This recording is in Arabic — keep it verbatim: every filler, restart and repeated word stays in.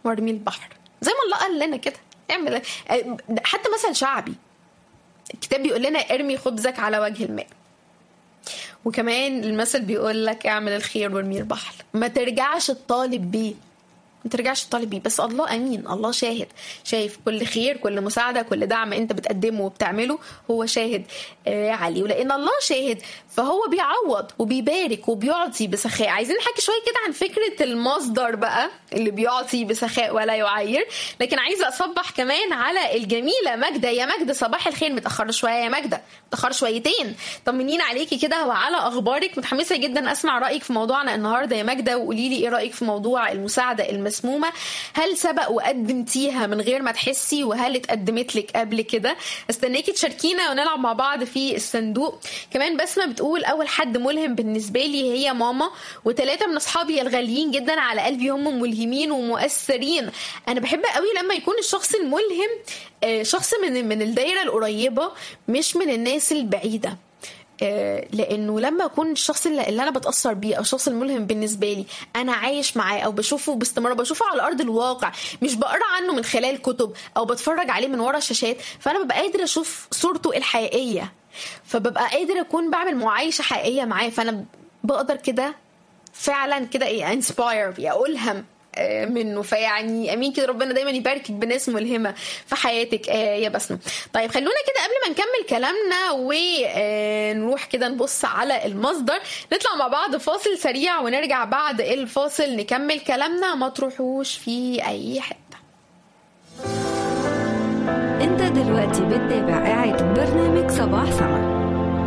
وارمي البحر، زي ما الله قال لنا كده اعمل. حتى مثل شعبي الكتاب بيقول لنا ارمي خبزك على وجه الماء، وكمان المثل بيقول لك اعمل الخير وارمي البحر. ما ترجعش تطالب بيه، ما ترجعش تطالب بيه، بس الله امين، الله شاهد، شايف كل خير، كل مساعده، كل دعم انت بتقدمه وبتعمله هو شاهد آه عليه. ولان الله شاهد فهو بيعوض وبيبارك وبيعطي بسخاء. عايزين نحكي شويه كده عن فكره المصدر بقى اللي بيعطي بسخاء ولا يعير. لكن عايزه اصبح كمان على الجميله ماجده. يا ماجده صباح الخير، متاخر شويه يا ماجده، متاخر شويتين، طمنين عليكي كده وعلى اخبارك. متحمسه جدا اسمع رايك في موضوعنا النهارده يا ماجده، وقولي لي ايه رايك في موضوع المساعده المسمومه. هل سبق وقدمتيها من غير ما تحسي؟ وهل اتقدمت لك قبل كده؟ استناكي تشاركينا ونلعب مع بعض في الصندوق. كمان بسمه بتقول اول حد ملهم بالنسبه لي هي ماما، وثلاثه من اصحابي الغاليين جدا على قلبي هم ملهمين ومؤثرين. انا بحب قوي لما يكون الشخص الملهم شخص من من الدايره القريبه مش من الناس البعيده، لانه لما اكون الشخص اللي انا بتاثر بيه او الشخص الملهم بالنسبه لي انا عايش معاه او بشوفه باستمرار، بشوفه على ارض الواقع، مش بقرا عنه من خلال كتب او بتفرج عليه من ورا الشاشات، فانا ببقى قادره اشوف صورته الحقيقيه، فببقى قادره اكون بعمل معايشه حقيقيه معاه، فانا بقدر كده فعلا كده ايه انسباير يا الهم منه. فيعني امين كده، ربنا دايما يباركك بناس ملهمه في حياتك يا بسمه. طيب خلونا كده قبل ما نكمل كلامنا ونروح كده نبص على المصدر، نطلع مع بعض فاصل سريع ونرجع بعد الفاصل نكمل كلامنا. ما تروحوش في اي حته. انت دلوقتي بتتابع قاعد برنامج صباح سما.